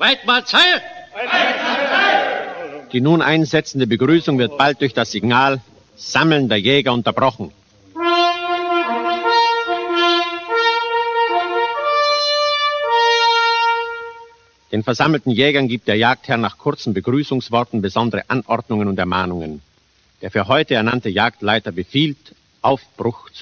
Weidmarsheil! Die nun einsetzende Begrüßung wird bald durch das Signal Sammeln der Jäger unterbrochen. Den versammelten Jägern gibt der Jagdherr nach kurzen Begrüßungsworten besondere Anordnungen und Ermahnungen. Der für heute ernannte Jagdleiter befiehlt, Aufbruch